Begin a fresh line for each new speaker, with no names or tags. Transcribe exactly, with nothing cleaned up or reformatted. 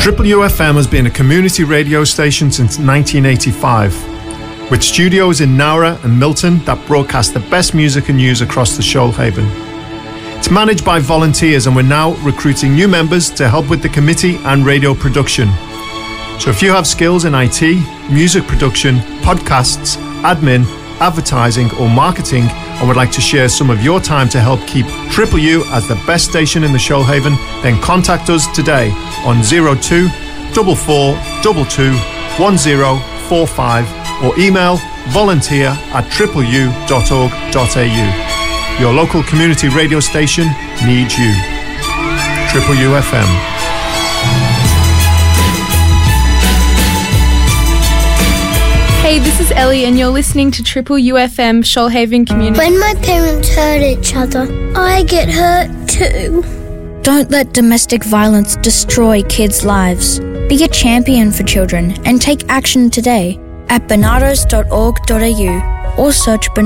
Triple U F M has been a community radio station since nineteen eighty-five, with studios in Nowra and Milton that broadcast the best music and news across the Shoalhaven. It's managed by volunteers, and we're now recruiting new members to help with the committee and radio production. So if you have skills in I T, music production, podcasts, admin, advertising or marketing, and would like to share some of your time to help keep Triple U as the best station in the Shoalhaven, then contact us today on zero two four four two two one zero four five or email volunteer at triple u dot org dot a u. Your local community radio station needs you. Triple U F M.
Hey, this is Ellie and you're listening to Triple U F M Shoalhaven Community.
When my parents hurt each other, I get hurt too.
Don't let domestic violence destroy kids' lives. Be a champion for children and take action today at barnardos dot org dot a u or search Barnardos.